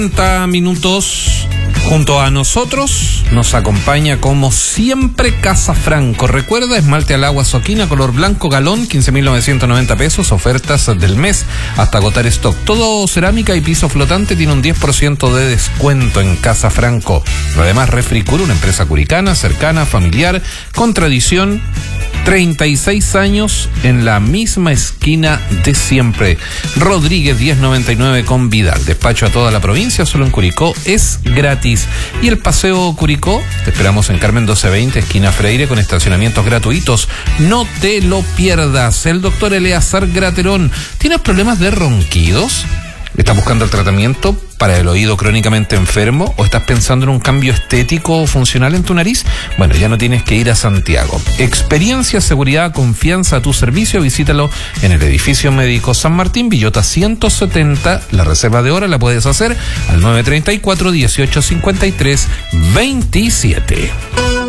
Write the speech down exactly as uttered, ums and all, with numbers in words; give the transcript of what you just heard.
treinta minutos. Junto a nosotros nos acompaña como siempre Casa Franco. Recuerda, esmalte al agua Soquina color blanco galón, quince mil novecientos noventa pesos, ofertas del mes hasta agotar stock. Todo cerámica y piso flotante tiene un diez por ciento de descuento en Casa Franco. Además, Refricur, una empresa curicana, cercana, familiar, con tradición, treinta y seis años en la misma esquina de siempre. Rodríguez diez noventa y nueve con Vidal. Despacho a toda la provincia, solo en Curicó es gratis. Y el paseo Curicó, te esperamos en Carmen doce veinte, esquina Freire, con estacionamientos gratuitos. No te lo pierdas. El doctor Eleazar Graterón. ¿Tienes problemas de ronquidos? ¿Estás buscando el tratamiento para el oído crónicamente enfermo? ¿O estás pensando en un cambio estético o funcional en tu nariz? Bueno, ya no tienes que ir a Santiago. Experiencia, seguridad, confianza a tu servicio. Visítalo en el edificio médico San Martín, Villota ciento setenta. La reserva de hora la puedes hacer al nueve treinta y cuatro, dieciocho cincuenta y tres, veintisiete.